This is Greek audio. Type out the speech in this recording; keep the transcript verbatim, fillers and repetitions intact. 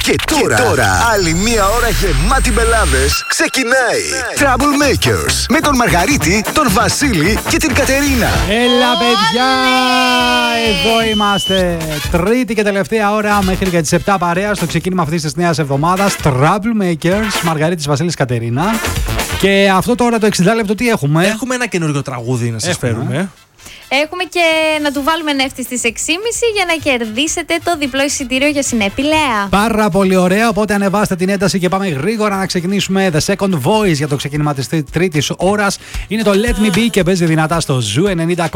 Και τώρα, και τώρα άλλη μία ώρα γεμάτη μπελάδες ξεκινάει. Troublemakers με τον Μαργαρίτη, τον Βασίλη και την Κατερίνα. Έλα παιδιά, εδώ είμαστε. Τρίτη και τελευταία ώρα μέχρι και τις επτά παρέα στο ξεκίνημα αυτής της νέας εβδομάδας. Troublemakers, Μαργαρίτης, Βασίλης, Κατερίνα. Και αυτό τώρα το εξήντα λεπτό τι έχουμε? Έχουμε ένα καινούργιο τραγούδι να σας έχουμε. φέρουμε. Έχουμε και να του βάλουμε νεύτη στις έξι και μισή για να κερδίσετε το διπλό εισιτήριο για Συνέπη Λέα. Πάρα πολύ ωραία, οπότε ανεβάστε την ένταση και πάμε γρήγορα να ξεκινήσουμε. The Second Voice για το ξεκίνημα της τρίτης ώρας είναι το Let Me Be και παίζει δυνατά στο Ζου ενενήντα.